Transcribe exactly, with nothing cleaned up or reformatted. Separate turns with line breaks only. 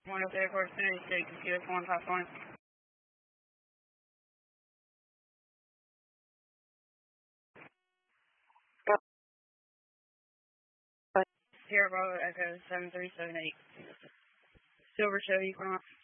one oh three four three six, U S one five one. Sierra Bravo Echo seven three seven eight. Silver Chevy Equinox.